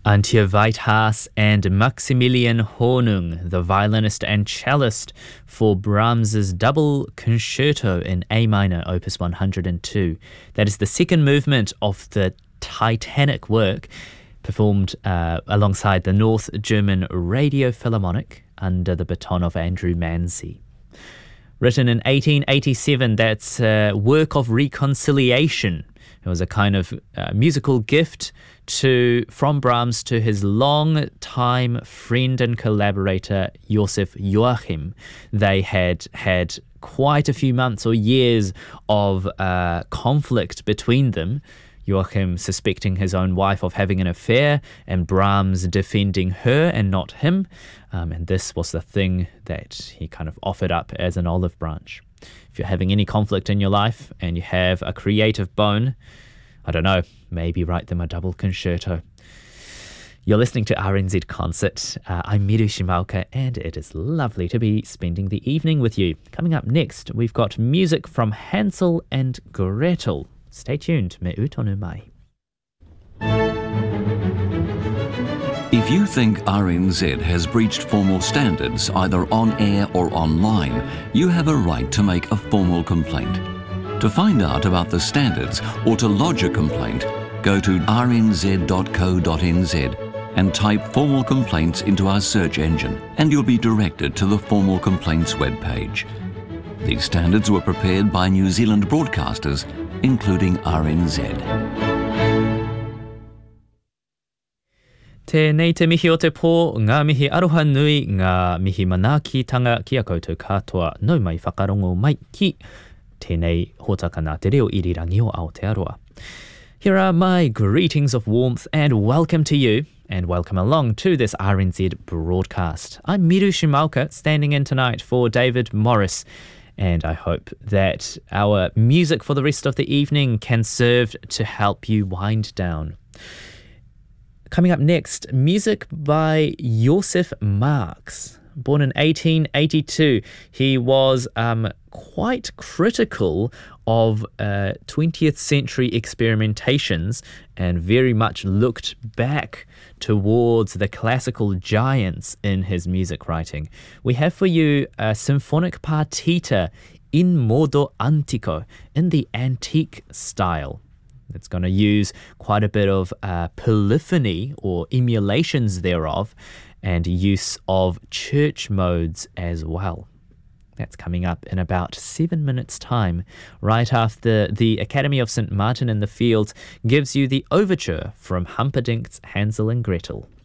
Antje Weithaus and Maximilian Hornung, the violinist and cellist for Brahms's double concerto in A minor, opus 102. That is the second movement of the Titanic work, performed alongside the North German Radio Philharmonic under the baton of Andrew Manzi. Written in 1887, that's a work of reconciliation. It was a kind of musical gift from Brahms to his long-time friend and collaborator, Joseph Joachim. They had quite a few months or years of conflict between them. Joachim suspecting his own wife of having an affair, and Brahms defending her and not him. And this was the thing that he kind of offered up as an olive branch. If you're having any conflict in your life and you have a creative bone, I don't know, maybe write them a double concerto. You're listening to RNZ Concert. I'm Miru Shimaoka, and it is lovely to be spending the evening with you. Coming up next, we've got music from Hansel and Gretel. Stay tuned, me utonu mai. If you think RNZ has breached formal standards either on air or online, you have a right to make a formal complaint. To find out about the standards or to lodge a complaint, go to rnz.co.nz and type formal complaints into our search engine, and you'll be directed to the formal complaints webpage. These standards were prepared by New Zealand broadcasters, including RNZ. Tēnei te mihi o te pō, ngā mihi aroha nui, ngā mihi manaakitanga ki a koutou katoa, nau mai whakarongo mai ki tēnei hōtaka nā te reo irirangi o Aotearoa. Here are my greetings of warmth and welcome to you, and welcome along to this RNZ broadcast. I'm Miru Shimaoka, standing in tonight for David Morris, and I hope that our music for the rest of the evening can serve to help you wind down. Coming up next, music by Josef Marx. Born in 1882, he was quite critical of 20th century experimentations and very much looked back towards the classical giants in his music writing. We have for you a symphonic partita in modo antico, in the antique style. It's going to use quite a bit of polyphony or emulations thereof, and use of church modes as well. That's coming up in about 7 minutes' time, right after the Academy of St. Martin in the Fields gives you the overture from Humperdinck's Hansel and Gretel.